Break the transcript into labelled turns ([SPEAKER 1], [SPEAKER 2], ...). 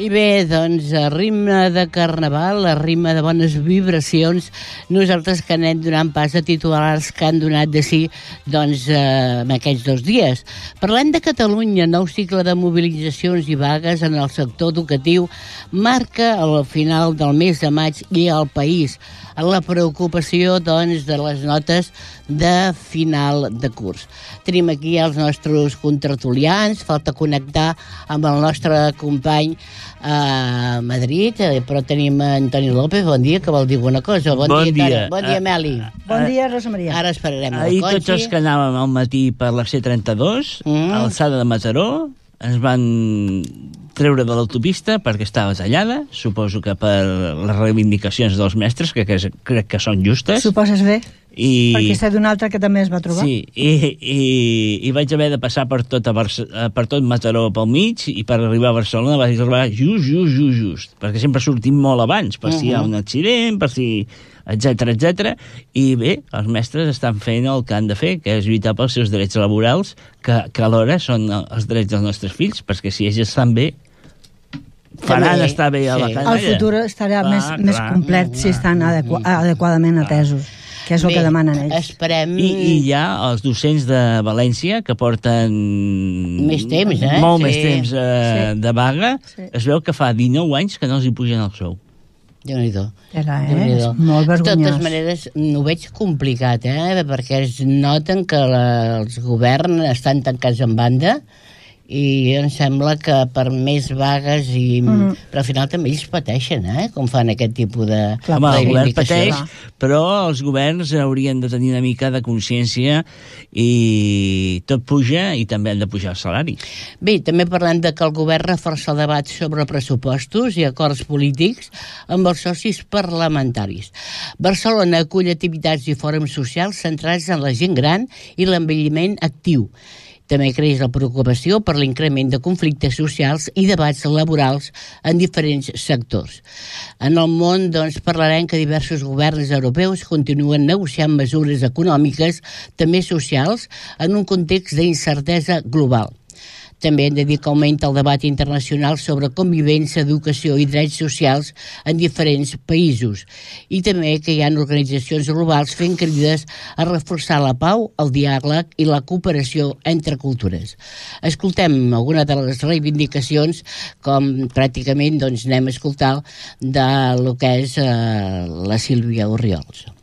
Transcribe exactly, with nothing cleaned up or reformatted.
[SPEAKER 1] I bé, doncs, a ritme de carnaval, a ritme de bones vibracions, nosaltres que anem donant pas a titulars que han donat de si, doncs, eh, en aquests dos dies. Parlem de Catalunya, nou cicle de mobilitzacions i vagues en el sector educatiu marca al final del mes de maig i al país, en la preocupació, doncs, de les notes de final de curs. Tenim aquí els nostres contratulians, falta connectar amb el nostre company a Madrid, però tenim Antoni López, bon dia, que vol dir alguna cosa. Bon,
[SPEAKER 2] bon dia,
[SPEAKER 1] dia. Bon dia, Meli.
[SPEAKER 3] Uh, bon dia, Rosa Maria.
[SPEAKER 1] Ara esperarem el
[SPEAKER 2] Ahir
[SPEAKER 1] Conxi.
[SPEAKER 2] tots els que anàvem al matí per la C trenta-dos, mm. a l'alçada de Mataró, ens van treure de l'autopista perquè estava tallada, suposo que per les reivindicacions dels mestres, que crec que són justes.
[SPEAKER 3] Suposes bé?
[SPEAKER 2] I...
[SPEAKER 3] perquè està d'un altre que també es va trobar.
[SPEAKER 2] Sí, i, i, i vaig haver de passar per tot, a Barce per tot Mataró pel mig, i per arribar a Barcelona vaig arribar just, just, just, just, perquè sempre sortim molt abans, per si uh -huh. hi ha un accident, per si... etcètera, etcètera. I bé, els mestres estan fent el que han de fer, que és lluitar pels seus drets laborals, que, que alhora són els drets dels nostres fills, perquè si ells estan bé, faran també estar bé a la
[SPEAKER 3] sí.
[SPEAKER 2] canalla.
[SPEAKER 3] El futur estarà clar, més, clar, més complet clar, si estan adequ adequadament clar. atesos, que és el bé, que demanen ells.
[SPEAKER 1] Esperem...
[SPEAKER 2] I, I hi ha els docents de València que porten...
[SPEAKER 1] Més temps, eh?
[SPEAKER 2] Molt
[SPEAKER 1] sí.
[SPEAKER 2] més temps eh, sí. de vaga. Sí. Es veu que fa dinou anys que no els hi pugen el sou.
[SPEAKER 1] Déu-n'hi-do.
[SPEAKER 3] Era, eh? És molt vergonyós.
[SPEAKER 1] De totes maneres, ho veig complicat, eh? Perquè es noten que la, els governs estan tancats en banda i em sembla que per més vagues i... Mm. Però al final també ells pateixen, eh? Com fan aquest tipus de...
[SPEAKER 2] Clar, home, el govern pateix, però els governs haurien de tenir una mica de consciència i tot puja i també han de pujar els salaris.
[SPEAKER 1] Bé, també parlem de que el govern reforça el debat sobre pressupostos i acords polítics amb els socis parlamentaris. Barcelona acull activitats i fòrums socials centrats en la gent gran i l'envelliment actiu. També creix la preocupació per l'increment de conflictes socials i debats laborals en diferents sectors. En el món, doncs, parlarem que diversos governs europeus continuen negociant mesures econòmiques, també socials, en un context d'incertesa global. També hem de dir que augmenta el debat internacional sobre convivència, educació i drets socials en diferents països. I també que hi ha organitzacions globals fent crides a reforçar la pau, el diàleg i la cooperació entre cultures. Escoltem alguna de les reivindicacions, com pràcticament doncs, anem a escoltar de lo que és eh, la Sílvia Orriols.